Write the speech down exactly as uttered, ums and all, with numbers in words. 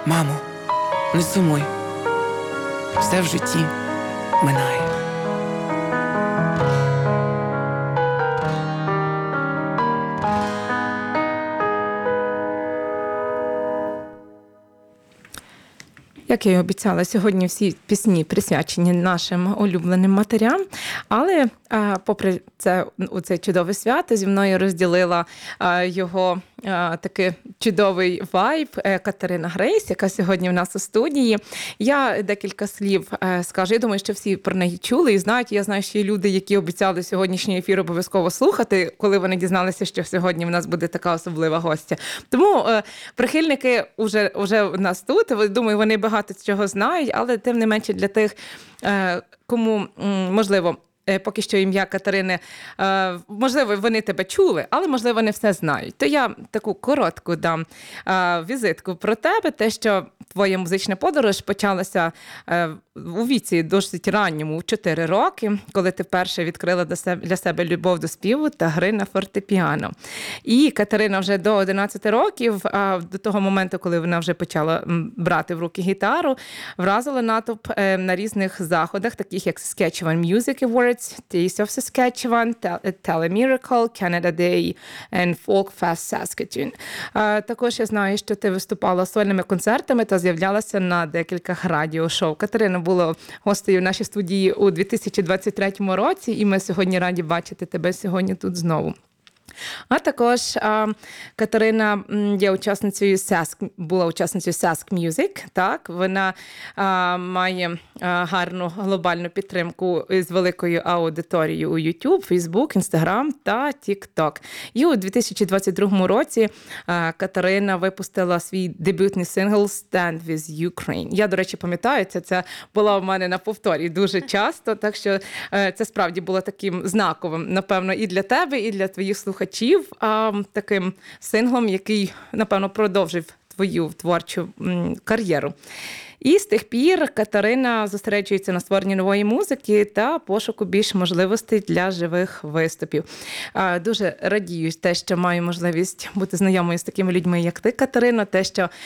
Мамо, не сумуй, все в житті минає. Як я і обіцяла, сьогодні всі пісні присвячені нашим улюбленим матерям, але а, попри це, у це чудове свято зі мною розділила а, його а, такий чудовий вайб Катерина Грейс, яка сьогодні в нас у студії. Я декілька слів а, скажу. Я думаю, що всі про неї чули і знають. Я знаю, що є люди, які обіцяли сьогоднішній ефір обов'язково слухати, коли вони дізналися, що сьогодні в нас буде така особлива гостя. Тому а, прихильники вже, вже у нас тут. Думаю, вони багато чого знають, але тим не менше для тих, кому, можливо, поки що ім'я Катерини, можливо, вони тебе чули, але, можливо, не все знають. То я таку коротку дам візитку про тебе, те, що твоя музична подорож почалася у віці досить ранньому, у чотири роки, коли ти вперше відкрила для себе любов до співу та гри на фортепіано. І Катерина вже до одинадцяти років, до того моменту, коли вона вже почала брати в руки гітару, вразила натовп на різних заходах, таких як Saskatchewan Music Awards, Taste of Saskatchewan, Telemiracle, Canada Day and Folk Fest Saskatoon. Також я знаю, що ти виступала сольними концертами та з'являлася на декількох радіошоу. Катерина була гостею в нашій студії у дві тисячі двадцять третьому році, і ми сьогодні раді бачити тебе сьогодні тут знову. А також а, Катерина є учасницею Sask, була учасницею Sask Music. Так, вона а, має а, гарну глобальну підтримку з великою аудиторією у YouTube, Facebook, Instagram та TikTok. І у дві тисячі двадцять другому році а, Катерина випустила свій дебютний сингл «Stand with Ukraine». Я, до речі, пам'ятаю, це, це була у мене на повторі дуже часто, так що а, це справді було таким знаковим, напевно, і для тебе, і для твоїх слухачів. А, таким синглом, який, напевно, продовжив твою творчу м, кар'єру. І з тих пір Катерина зосереджується на створенні нової музики та пошуку більш можливостей для живих виступів. А, дуже радію те, що маю можливість бути знайомою з такими людьми, як ти, Катерина, те, що